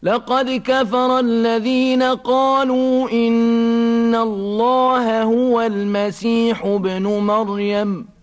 لقد كفر الذين قالوا إن الله هو المسيح ابن مريم